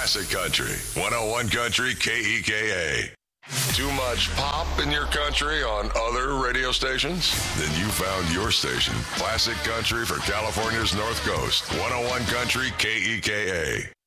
Classic Country, 101 Country KEKA. Too much pop in your country on other radio stations? Then you found your station. Classic Country for California's North Coast, 101 Country KEKA.